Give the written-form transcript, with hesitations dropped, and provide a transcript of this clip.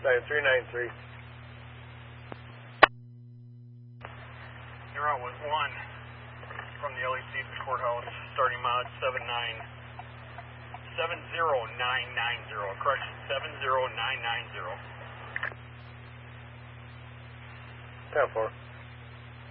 9393. You're out with 1 from the LEC to the courthouse, starting mod 70990. Correction, 70990. 10-4.